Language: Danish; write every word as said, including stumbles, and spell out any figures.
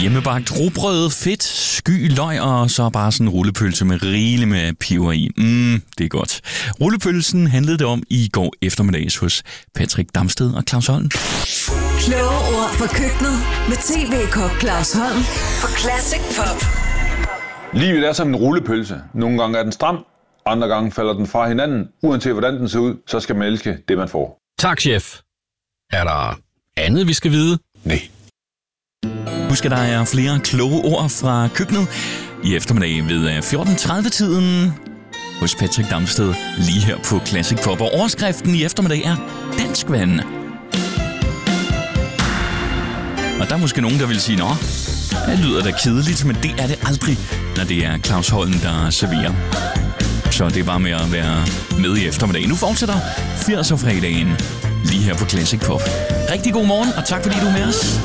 Hjemmebagt rugbrød, fedt, sky, løg og så bare sådan en rullepølse med rigeligt med peber i. Mm, det er godt. Rullepølsen handlede det om i går eftermiddags hos Patrick Damsted og Claus Holm. Kloge ord fra køkkenet med tv-kok Claus Holm på Classic Pop. Livet er som en rullepølse. Nogle gange er den stram, andre gange falder den fra hinanden. Uanset hvordan den ser ud, så skal man elske det, man får. Tak, chef. Er der andet, vi skal vide? Nej. Husk, at der er flere kloge ord fra køkkenet i eftermiddag ved fjorten tredive-tiden hos Patrick Damsted lige her på Classic Pop. Og overskriften i eftermiddag er danskvand. Og der er måske nogen, der vil sige, nå, det lyder da kedeligt, men det er det aldrig, når det er Claus Holm, der serverer. Så det er bare med at være med i eftermiddag. Nu fortsætter firser-fredagen lige her på Classic Pop. Rigtig god morgen, og tak fordi du er med os.